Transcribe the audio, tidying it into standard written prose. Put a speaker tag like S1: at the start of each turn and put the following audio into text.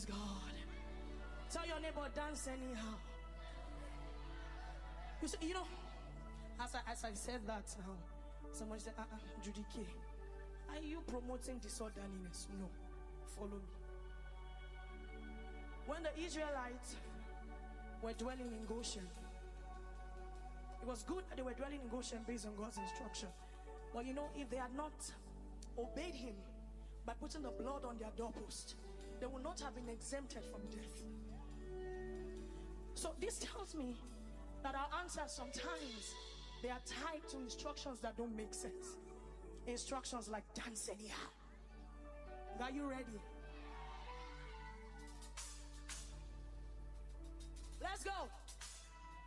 S1: Praise God. Tell your neighbor, dance anyhow. You see, as I said that now, somebody said, Judy K, are you promoting disorderliness? No. Follow me. When the Israelites were dwelling in Goshen, it was good that they were dwelling in Goshen based on God's instruction. But if they had not obeyed him by putting the blood on their doorpost, they would not have been exempted from death. So this tells me that our answers sometimes, they are tied to instructions that don't make sense. Instructions like dance anyhow. Are you ready? Let's go.